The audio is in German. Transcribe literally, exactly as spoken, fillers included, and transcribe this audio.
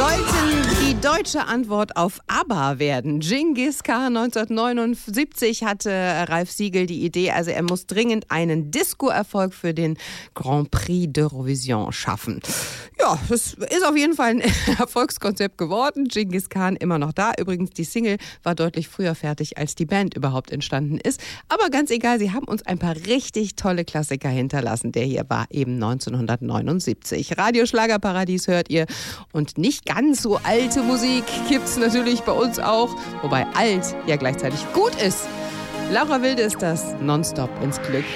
wollten die deutsche Antwort auf ABBA werden. Dschingis Khan neunzehnhundertneunundsiebzig hatte Ralf Siegel die Idee, also er muss dringend einen Disco-Erfolg für den Grand Prix d'Eurovision schaffen. Ja, das ist auf jeden Fall ein Erfolgskonzept geworden. Dschingis Khan immer noch da. Übrigens, die Single war deutlich früher fertig, als die Band überhaupt entstanden ist. Aber ganz egal, sie haben uns ein paar richtig tolle Klassiker hinterlassen. Der hier war eben neunzehnhundertneunundsiebzig. Radio Schlagerparadies hört ihr. Und nicht ganz so alte Musik gibt's natürlich bei uns auch. Wobei alt ja gleichzeitig gut ist. Laura Wilde ist das, nonstop ins Glück.